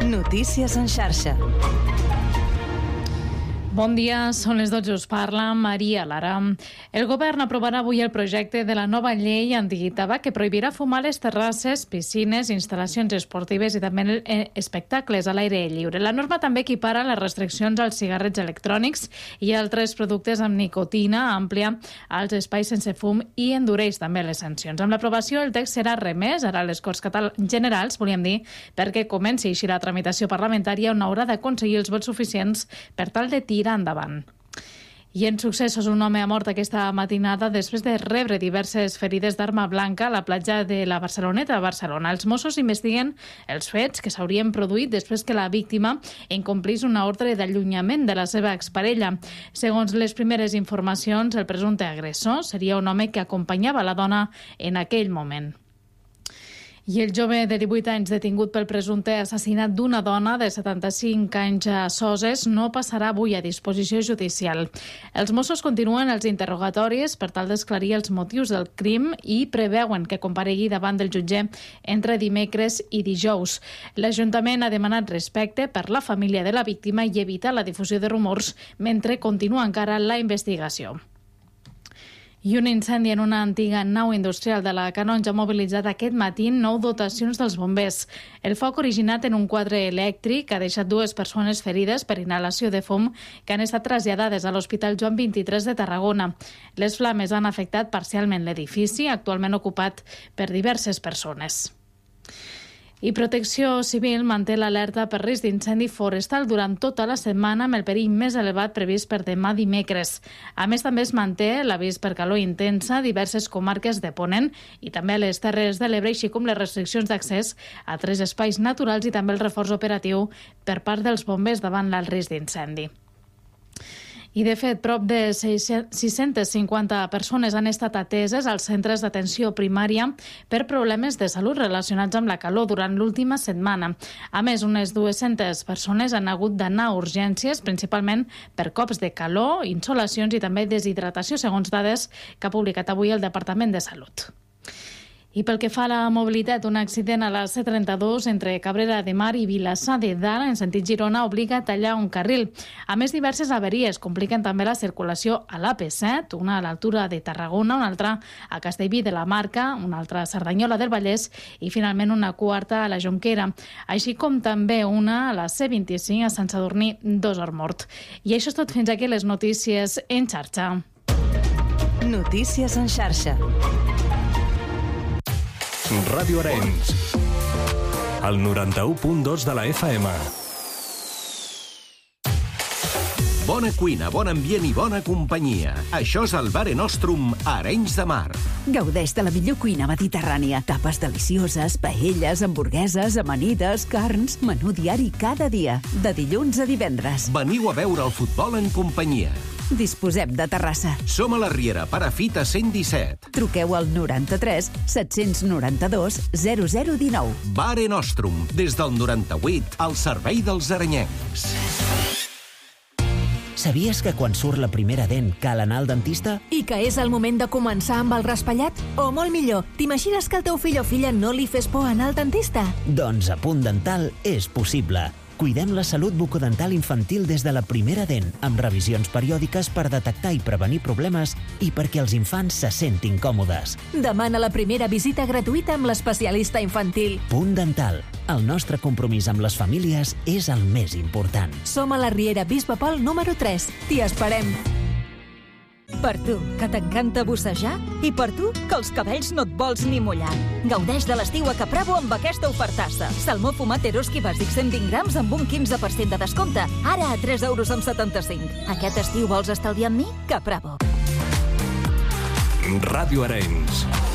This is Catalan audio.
Notícies en xarxa. Bon dia, són les 12, us parla Maria Lara. El govern aprovarà avui el projecte de la nova llei antitabac que prohibirà fumar a les terrasses, piscines, instal·lacions esportives i també espectacles a l'aire lliure. La norma també equipara les restriccions als cigarrets electrònics i altres productes amb nicotina àmplia als espais sense fum i endureix també les sancions. Amb l'aprovació, el text serà remès ara a les Corts Generals, volíem dir, perquè comenci així la tramitació parlamentària on haurà d'aconseguir els vots suficients per tal de tirar endavant. I en successos, un home ha mort aquesta matinada després de rebre diverses ferides d'arma blanca a la platja de la Barceloneta, a Barcelona. Els Mossos investiguen els fets que s'haurien produït després que la víctima incomplís una ordre d'allunyament de la seva exparella. Segons les primeres informacions, el presumpte agressor seria un home que acompanyava la dona en aquell moment. I el jove de 18 anys detingut pel presumpte assassinat d'una dona de 75 anys a Soses no passarà avui a disposició judicial. Els Mossos continuen els interrogatoris per tal d'esclarir els motius del crim i preveuen que comparegui davant del jutge entre dimecres i dijous. L'Ajuntament ha demanat respecte per la família de la víctima i evitar la difusió de rumors mentre continua encara la investigació. I un incendi en una antiga nau industrial de la Canonja ha mobilitzat aquest matí 9 dotacions dels bombers. El foc originat en un quadre elèctric ha deixat 2 persones ferides per inhalació de fum que han estat traslladades a l'Hospital Joan 23 de Tarragona. Les flames han afectat parcialment l'edifici, actualment ocupat per diverses persones. I Protecció Civil manté l'alerta per risc d'incendi forestal durant tota la setmana amb el perill més elevat previst per demà dimecres. A més, també es manté l'avís per calor intensa a diverses comarques de Ponent i també a les Terres de l'Ebre, així com les restriccions d'accés a 3 espais naturals i també el reforç operatiu per part dels bombers davant l'alt risc d'incendi. I, de fet, prop de 650 persones han estat ateses als centres d'atenció primària per problemes de salut relacionats amb la calor durant l'última setmana. A més, unes 200 persones han hagut d'anar a urgències, principalment per cops de calor, insolacions i també deshidratació, segons dades que ha publicat avui el Departament de Salut. I pel que fa a la mobilitat, un accident a la C32 entre Cabrera de Mar i Vilassar de Dalt, en sentit Girona, obliga a tallar un carril. A més, diverses averies compliquen també la circulació a l'AP7, una a l'altura de Tarragona, una altra a Castellví de la Marca, una altra a Cerdanyola del Vallès i, finalment, una quarta a la Jonquera, així com també una a la C25 a Sant Sadurní d'Osormort. I això és tot, fins aquí les notícies en xarxa. Notícies en xarxa. Ràdio Arenys, el 91.2 de la FM. Bona cuina, bon ambient i bona companyia. Això és el Mare Nostrum a Arenys de Mar. Gaudeix de la millor cuina mediterrània. Tapes delicioses, paelles, hamburgueses, amanides, carns, menú diari cada dia, de dilluns a divendres. Veniu a veure el futbol en companyia. Disposem de terrassa. Som a la Riera, Perafita 117. Truqueu al 93 792 0019. Mare Nostrum, des del 98, al servei dels arenyencs. Sabies que quan surt la primera dent cal anar al dentista? I que és el moment de començar amb el raspallat? O molt millor, t'imagines que al teu fill o filla no li fes por anar al dentista? Doncs a Punt Dental és possible. Cuidem la salut bucodental infantil des de la primera dent, amb revisions periòdiques per detectar i prevenir problemes i perquè els infants se sentin còmodes. Demana la primera visita gratuïta amb l'especialista infantil. Punt Dental. El nostre compromís amb les famílies és el més important. Som a la Riera Bisbe Pol número 3. T'hi esperem. Per tu, que t'encanta bussejar, i per tu, que els cabells no et vols ni mullar. Gaudeix de l'estiu a Capravo amb aquesta ofertassa. Salmó fumat Eroski bàsic 120 grams amb un 15% de descompte. Ara a 3,75 €. Aquest estiu vols estalviar amb mi? Capravo. Ràdio Arenys.